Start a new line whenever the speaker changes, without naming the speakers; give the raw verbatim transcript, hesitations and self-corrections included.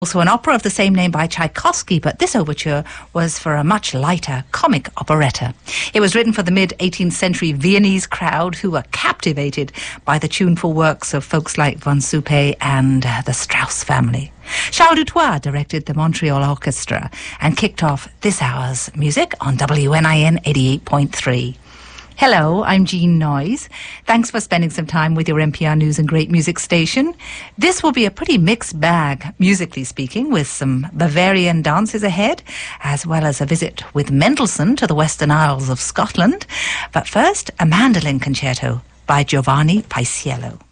Also an opera of the same name by Tchaikovsky, but this overture was for a much lighter comic operetta. It was written for the mid-eighteenth century Viennese crowd who were captivated by the tuneful works of folks like von Suppé and uh, the Strauss family. Charles Dutoit directed the Montreal Orchestra and kicked off this hour's music on W N I N eighty-eight point three. Hello, I'm Jean Noyes. Thanks for spending some time with your N P R News and Great Music station. This will be a pretty mixed bag, musically speaking, with some Bavarian dances ahead, as well as a visit with Mendelssohn to the Western Isles of Scotland. But first, a mandolin concerto by Giovanni Paisiello.